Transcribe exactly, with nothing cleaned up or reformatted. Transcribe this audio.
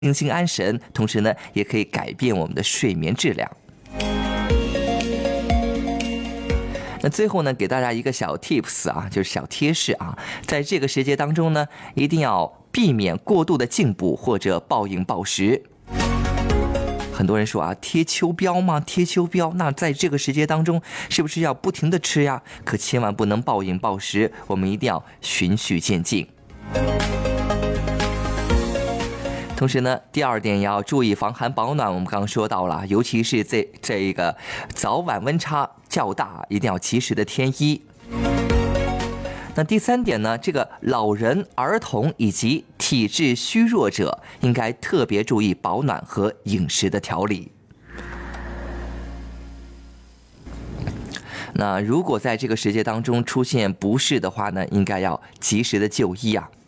心安神，同时呢，也可以改变我们的睡眠质量。那最后呢，给大家一个小 tips 啊，就是小贴士啊，在这个时节当中呢，一定要避免过度的进补或者暴饮暴食。很多人说啊，贴秋膘吗？贴秋膘，那在这个时节当中，是不是要不停的吃呀？可千万不能暴饮暴食，我们一定要循序渐进。同时呢，第二点要注意防寒保暖，我们刚刚说到了，尤其是这这一个早晚温差较大，一定要及时的添衣。那第三点呢，这个老人、儿童以及体质虚弱者应该特别注意保暖和饮食的调理。那如果在这个时节当中出现不适的话呢，应该要及时的就医啊。